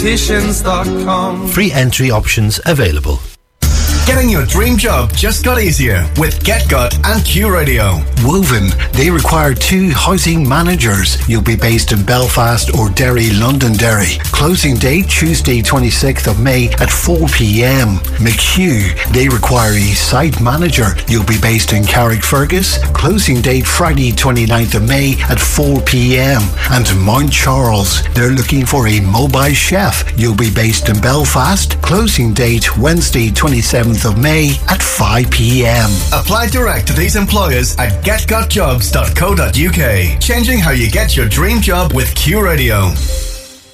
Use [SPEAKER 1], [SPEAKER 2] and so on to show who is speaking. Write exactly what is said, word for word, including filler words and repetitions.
[SPEAKER 1] opticians dot com.
[SPEAKER 2] Free entry options available.
[SPEAKER 3] Getting your dream job just got easier with GetGut and Q Radio.
[SPEAKER 4] Woven, they require two housing managers. You'll be based in Belfast or Derry, Londonderry. Closing date Tuesday twenty-sixth of May at four p.m. McHugh, they require a site manager. You'll be based in Carrickfergus. Closing date Friday twenty-ninth of May at four p.m. And Mount Charles, they're looking for a mobile chef. You'll be based in Belfast. Closing date Wednesday twenty-seventh of May at five p.m.
[SPEAKER 3] Apply direct to these employers at get got jobs dot co dot uk. Changing how you get your dream job with Q Radio.